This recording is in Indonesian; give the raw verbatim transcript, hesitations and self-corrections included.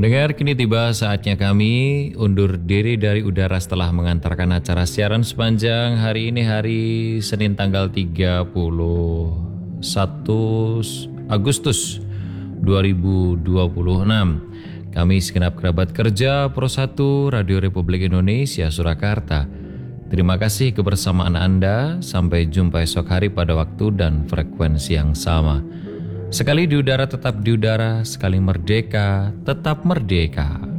Pendengar, kini tiba saatnya kami undur diri dari udara setelah mengantarkan acara siaran sepanjang hari ini, hari Senin tanggal tiga puluh satu Agustus dua ribu dua puluh enam. Kami segenap kerabat kerja Pro satu Radio Republik Indonesia Surakarta. Terima kasih kebersamaan Anda. Sampai jumpa esok hari pada waktu dan frekuensi yang sama. Sekali di udara tetap di udara, sekali merdeka tetap merdeka.